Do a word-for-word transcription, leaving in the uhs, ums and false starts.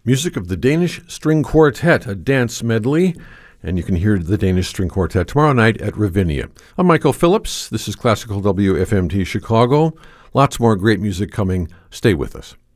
Music of the Danish String Quartet, a dance medley, and you can hear the Danish String Quartet tomorrow night at Ravinia. I'm Michael Phillips. This is Classical W F M T Chicago. Lots more great music coming. Stay with us.